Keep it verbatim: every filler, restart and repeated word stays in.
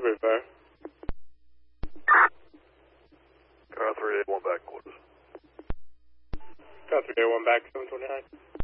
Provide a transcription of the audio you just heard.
Woodbury Fire. Car three eight one back, quarters. Car three eight one back, seven twenty-nine.